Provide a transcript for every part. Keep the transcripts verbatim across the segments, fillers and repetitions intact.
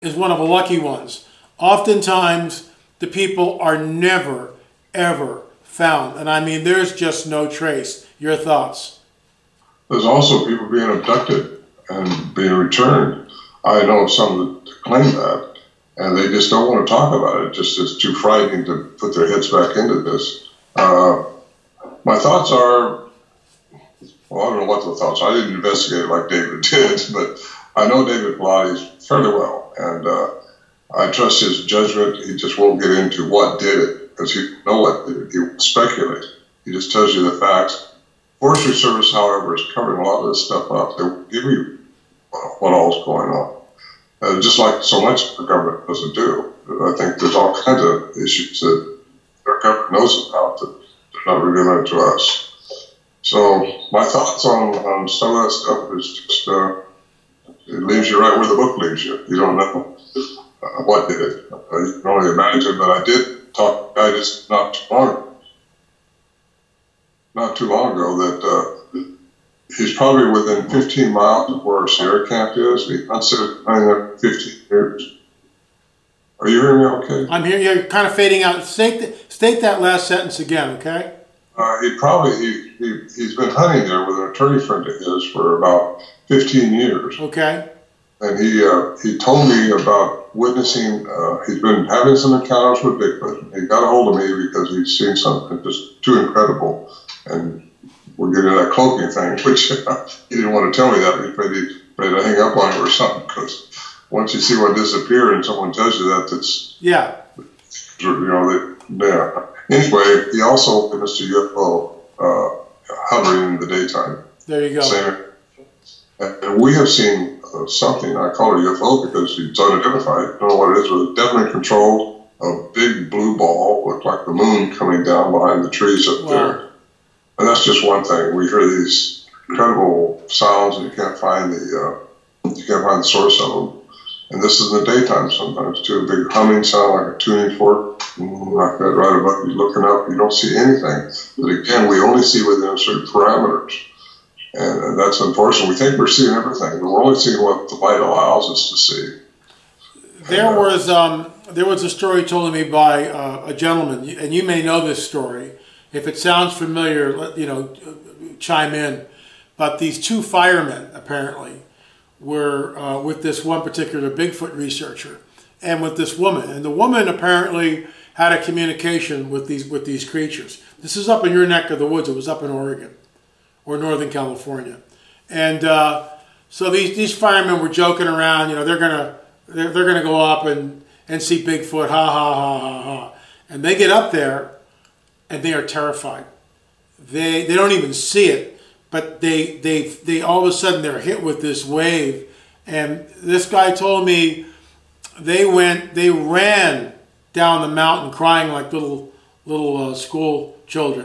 is one of the lucky ones. Oftentimes, the people are never, ever found. And I mean, there's just no trace. Your thoughts? There's also people being abducted and being returned. I know some that claim that, and they just don't want to talk about it. Just it's too frightening to put their heads back into this. Uh, my thoughts are, well, I don't know what the thoughts are. I didn't investigate like David did, but I know David Pilates fairly well, and uh, I trust his judgment. He just won't get into what did it, because he know what did it. He won't speculate. He just tells you the facts. Forestry Service, however, is covering a lot of this stuff up. They will give you what all is going on. Uh, just like so much the government doesn't do. I think there's all kinds of issues that our government knows about that they're not revealing to us. So my thoughts on, on some of that stuff is just, uh, it leaves you right where the book leaves you. You don't know uh, what did it. Uh, you can only imagine that I did talk to a guy just not too long, not too long ago that uh, he's probably within fifteen miles of where our Sierra camp is. He considered been there for fifteen years. Are you hearing me okay? I'm hearing you're kind of fading out. State, the, state that last sentence again, okay? Uh, he probably, he, he, he's been hunting there with an attorney friend of his for about fifteen years. Okay. And he uh, he told me about witnessing, uh, he's been having some encounters with Bigfoot. He got a hold of me because he'd seen something just too incredible. And we're getting that cloaking thing, which uh, he didn't want to tell me that. He was ready, ready to hang up on him or something, because once you see one disappear and someone tells you that, it's, yeah, you know, they, yeah. Anyway, he also witnessed a U F O uh, hovering in the daytime. There you go. Same. And we have seen uh, something, I call it a U F O because it's unidentified. I don't know what it is, but definitely controlled a big blue ball, looked like the moon coming down behind the trees up wow. there. And that's just one thing. We hear these incredible sounds and you can't find the, uh, you can't find the source of them. And this is in the daytime sometimes too, a big humming sound like a tuning fork, like that right above you looking up, you don't see anything. But again, we only see within certain parameters. And, and that's unfortunate. We think we're seeing everything, but we're only seeing what the light allows us to see. There and, uh, was um, there was a story told to me by uh, a gentleman, and you may know this story. If it sounds familiar, let, you know, chime in. But these two firemen, apparently, were uh, with this one particular Bigfoot researcher and with this woman. And the woman apparently had a communication with these with these creatures. This is up in your neck of the woods. It was up in Oregon or Northern California. And uh, so these these firemen were joking around. You know, they're gonna they're, they're gonna go up and and see Bigfoot. Ha ha ha ha ha. And they get up there, and they are terrified. They they don't even see it. But they, they, they all of a sudden they're hit with this wave. And this guy told me they went, they ran down the mountain crying like little, little uh, school children.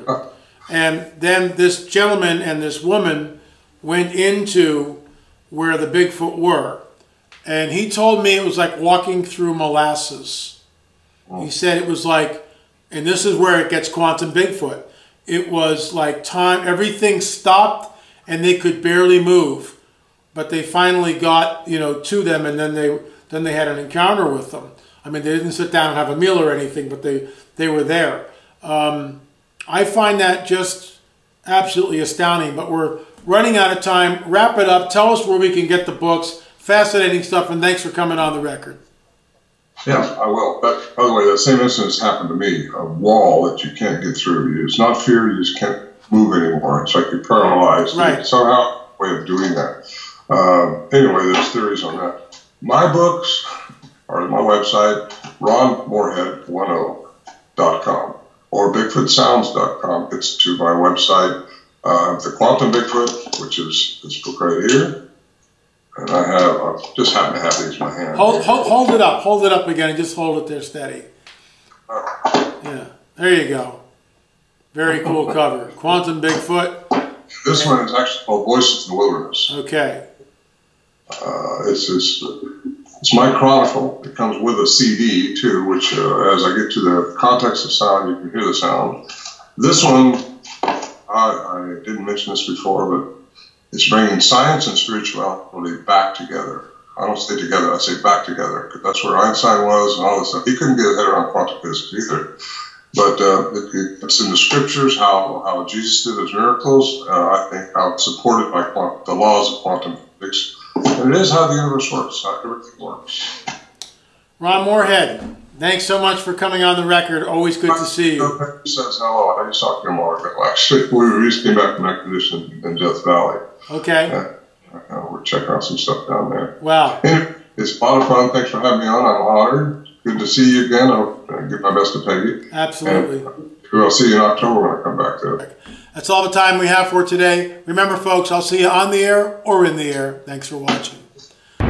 And then this gentleman and this woman went into where the Bigfoot were. And he told me it was like walking through molasses. He said it was like, and this is where it gets quantum Bigfoot. It was like time, everything stopped and they could barely move. But they finally got, you know, to them, and then they then they had an encounter with them. I mean, they didn't sit down and have a meal or anything, but they, they were there. Um, I find that just absolutely astounding, but we're running out of time. Wrap it up. Tell us where we can get the books. Fascinating stuff, and thanks for coming on the record. Yeah, I will. But, by the way, that same instance happened to me, a wall that you can't get through. It's not fear, you just can't move anymore. It's like you're paralyzed. Right. There's somehow a way of doing that. Um, anyway, there's theories on that. My books are on my website, ron moorhead ten dot com or bigfoot sounds dot com. It's to my website. Uh, the Quantum Bigfoot, which is this book right here. And I have, I just happen to have these in my hand. Hold, hold, hold it up. Hold it up again and just hold it there steady. Yeah, there you go. Very cool cover. Quantum Bigfoot. This one is actually called Voices in the Wilderness. Okay. Uh, it's, it's, it's my chronicle. It comes with a C D, too, which uh, as I get to the context of sound, you can hear the sound. This one, I, I didn't mention this before, but it's bringing science and spirituality back together. I don't say together, I say back together, because that's where Einstein was and all this stuff. He couldn't get his head around quantum physics either. But uh, it, it, it's in the scriptures how, how Jesus did his miracles. Uh, I think how it's supported by quantum, the laws of quantum physics. And it is how the universe works, how everything works. Ron Morehead, thanks so much for coming on the record. Always good to see you. He says hello. I just talked to him a while ago. Actually, we just came back from an expedition in Death Valley. Okay. Uh, uh, we're checking out some stuff down there. Wow. Anyway, it's a lot of fun. Thanks for having me on. I'm honored. Good to see you again. I'll give my best to Peggy. Absolutely. And I'll see you in October when I come back there. That's all the time we have for today. Remember, folks, I'll see you on the air or in the air. Thanks for watching.